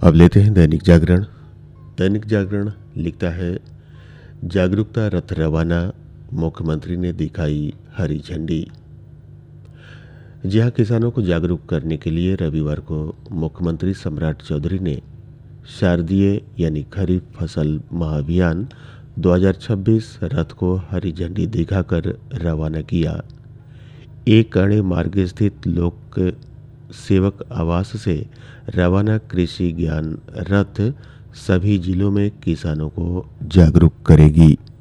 अब लेते हैं दैनिक जागरण। दैनिक जागरण लिखता है, जागरूकता रथ रवाना, मुख्यमंत्री ने दिखाई हरी झंडी। जहां किसानों को जागरूक करने के लिए रविवार को मुख्यमंत्री सम्राट चौधरी ने शारदीय यानी खरीफ फसल महाअभियान 2026 रथ को हरी झंडी दिखाकर रवाना किया। एक अणे मार्ग स्थित लोक सेवक आवास से रवाना कृषि ज्ञान रथ सभी जिलों में किसानों को जागरूक करेगी।